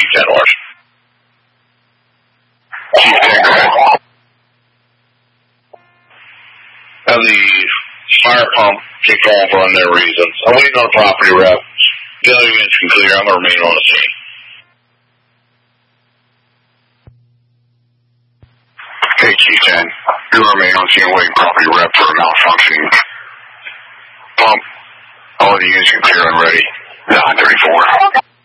Chief 10 Wars. Chief 10, go ahead. Have the fire pump kick off for unknown reasons. I'm waiting on a property rep. The other units can clear. I'm going to remain on the scene. Okay, Chief 10. You remain on scene waiting property rep for a malfunctioning pump. All the units can clear and ready. 934.